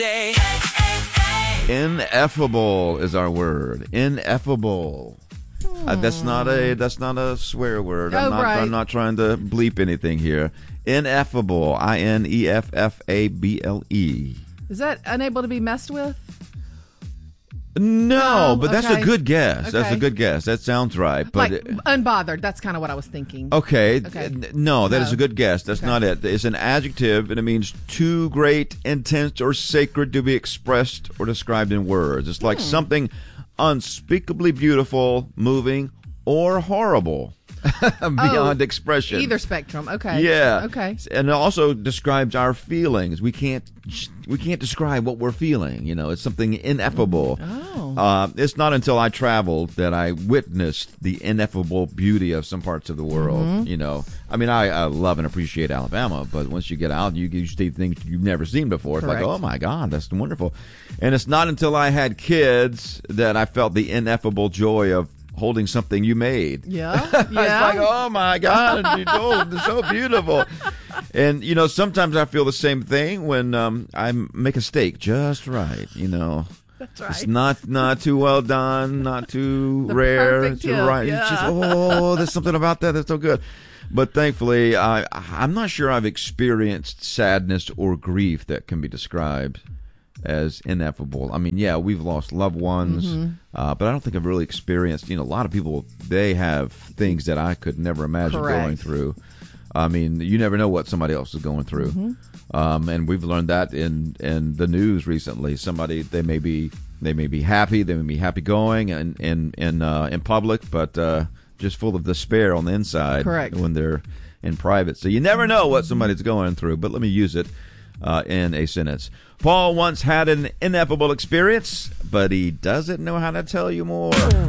day. Ineffable is our word. Ineffable. That's not a swear word. I'm not trying to bleep anything here. Ineffable. Ineffable. Is that unable to be messed with? No, but that's okay. a good guess. Okay. That's a good guess. That sounds right. But Like unbothered. That's kind of what I was thinking. Okay. No, that No. is a good guess. That's not it. It's an adjective, and it means too great, intense, or sacred to be expressed or described in words. It's like something unspeakably beautiful, moving, or horrible beyond expression. Either spectrum. Okay. Yeah. Okay. And it also describes our feelings. We can't describe what we're feeling. It's something ineffable. Oh. It's not until I traveled that I witnessed the ineffable beauty of some parts of the world. I mean, I love and appreciate Alabama, but once you get out, you see things you've never seen before. It's Correct. like, oh my God, that's wonderful. And it's not until I had kids that I felt the ineffable joy of holding something you made. Yeah. It's like, oh my God, it's so beautiful. And sometimes I feel the same thing when I make a steak just right. That's right. It's not too well done, not too The rare, perfect too tip, right. yeah. It's just there's something about that that's so good. But thankfully, I'm not sure I've experienced sadness or grief that can be described as ineffable. I mean, yeah, we've lost loved ones, but I don't think I've really experienced. A lot of people, they have things that I could never imagine Correct. going through. I mean, you never know what somebody else is going through, and we've learned that in the news recently. Somebody they may be happy, they may be happy going and in public, but just full of despair on the inside. Correct. When they're in private. So you never know what somebody's going through. But let me use it in a sentence. Paul once had an ineffable experience, but he doesn't know how to tell you more.